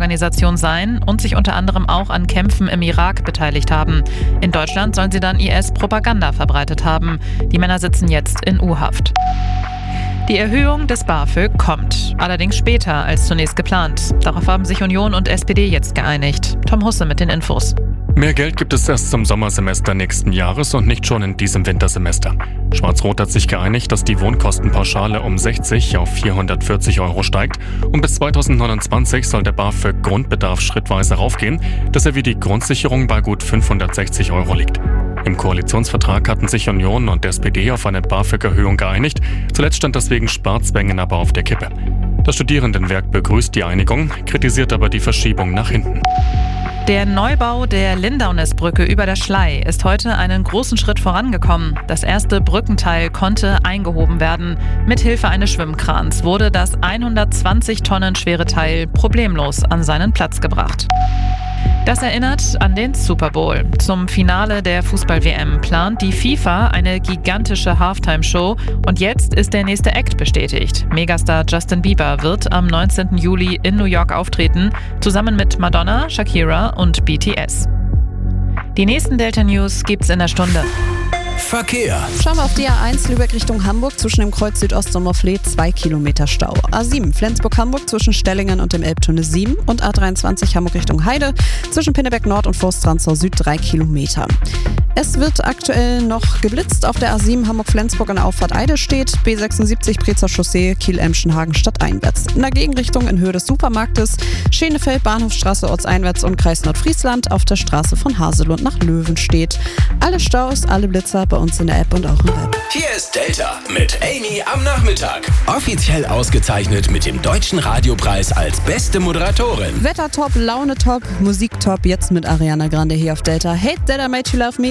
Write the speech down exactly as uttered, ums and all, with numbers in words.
Terrororganisation seien und sich unter anderem auch an Kämpfen im Irak beteiligt haben. In Deutschland sollen sie dann I S-Propaganda verbreitet haben. Die Männer sitzen jetzt in U-Haft. Die Erhöhung des BAföG kommt, allerdings später als zunächst geplant. Darauf haben sich Union und S P D jetzt geeinigt. Tom Husse mit den Infos. Mehr Geld gibt es erst zum Sommersemester nächsten Jahres und nicht schon in diesem Wintersemester. Schwarz-Rot hat sich geeinigt, dass die Wohnkostenpauschale um sechzig auf vierhundertvierzig Euro steigt und bis zweitausendneunundzwanzig soll der BAföG-Grundbedarf schrittweise raufgehen, dass er wie die Grundsicherung bei gut fünfhundertsechzig Euro liegt. Im Koalitionsvertrag hatten sich Union und S P D auf eine BAföG-Erhöhung geeinigt. Zuletzt stand das wegen Sparzwängen aber auf der Kippe. Das Studierendenwerk begrüßt die Einigung, kritisiert aber die Verschiebung nach hinten. Der Neubau der Lindaunisbrücke über der Schlei ist heute einen großen Schritt vorangekommen. Das erste Brückenteil konnte eingehoben werden. Mithilfe eines Schwimmkrans wurde das hundertzwanzig Tonnen schwere Teil problemlos an seinen Platz gebracht. Das erinnert an den Super Bowl. Zum Finale der Fußball-W M plant die FIFA eine gigantische Halftime-Show und jetzt ist der nächste Act bestätigt. Megastar Justin Bieber wird am neunzehnten Juli in New York auftreten, zusammen mit Madonna, Shakira und B T S. Die nächsten Delta News gibt's in der Stunde. Verkehr. Schauen wir auf die A eins Lübeck Richtung Hamburg zwischen dem Kreuz Südost-Sommerfleet zwei Kilometer Stau. A sieben Flensburg-Hamburg zwischen Stellingen und dem Elbtunnel sieben und A dreiundzwanzig Hamburg Richtung Heide zwischen Pinneberg Nord und Forsttransau Süd drei Kilometer. Es wird aktuell noch geblitzt auf der A sieben Hamburg-Flensburg an der Auffahrt Eidelstedt, B sechsundsiebzig Prezer Chaussee, Kiel-Emschenhagen stadteinwärts. In der Gegenrichtung in Höhe des Supermarktes, Schenefeld, Bahnhofstraße ortseinwärts und Kreis Nordfriesland auf der Straße von Haselund nach Löwenstedt. Alle Staus, alle Blitzer bei uns in der App und auch im Web. Hier ist Delta mit Amy am Nachmittag. Offiziell ausgezeichnet mit dem Deutschen Radiopreis als beste Moderatorin. Wetter top, Laune top, Musik top, jetzt mit Ariana Grande hier auf Delta. Hey, Dad, I made you love me.